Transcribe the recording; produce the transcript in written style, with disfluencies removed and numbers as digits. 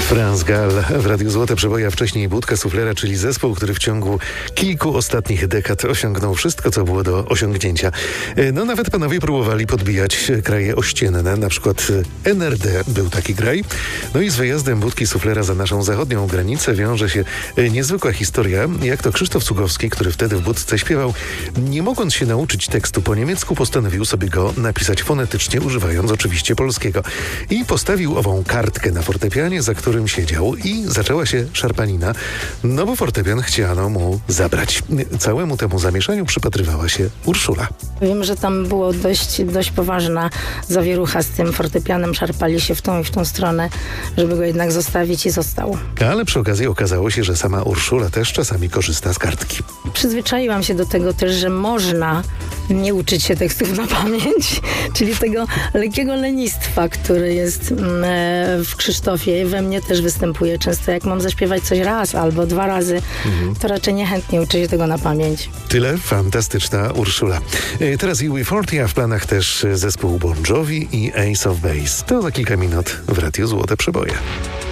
Franz Gall w Radiu Złote Przeboje, a wcześniej Budka Suflera, czyli zespół, który w ciągu kilku ostatnich dekad osiągnął wszystko, co było do osiągnięcia. No nawet panowie próbowali podbijać kraje ościenne, na przykład NRD był taki kraj. No i z wyjazdem Budki Suflera za naszą zachodnią granicę wiąże się niezwykła historia, jak to Krzysztof Cugowski, który wtedy w Budce śpiewał, nie mogąc się nauczyć tekstu po niemiecku, postanowił sobie go napisać fonetycznie, używając oczywiście polskiego. I postawił ową kartkę na fortepianie, za którym siedział, i zaczęła się szarpanina, no bo fortepian chciano mu zabrać. Całemu temu zamieszaniu przypatrywała się Urszula. Wiem, że tam było dość poważna zawierucha z tym fortepianem, szarpali się w tą i w tą stronę, żeby go jednak zostawić, i został. Ale przy okazji okazało się, że sama Urszula też czasami korzysta z kartki. Przyzwyczaiłam się do tego też, że można nie uczyć się tekstów na pamięć, czyli tego lekkiego lenistwa, które jest w Krzysztofie, we mnie też występuje często. Jak mam zaśpiewać coś raz albo 2 razy, to raczej niechętnie uczę się tego na pamięć. Tyle fantastyczna Urszula. Teraz UB40, a w planach też zespół Bon Jovi i Ace of Base. To za kilka minut w Radiu Złote Przeboje.